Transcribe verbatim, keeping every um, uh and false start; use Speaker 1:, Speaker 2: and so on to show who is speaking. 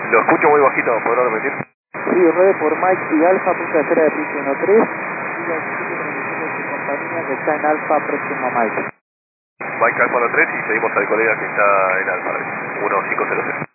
Speaker 1: Lo escucho muy bajito, ¿podrá repetir?
Speaker 2: Sí, ruede por Mike y Alfa, punta de espera de piso uno tres. Siga el sitio de transmisión de su compañía que está en Alfa, próximo a Mike.
Speaker 1: Mike Alfa uno tres y seguimos al colega que está en Alfa, uno cinco cero cero.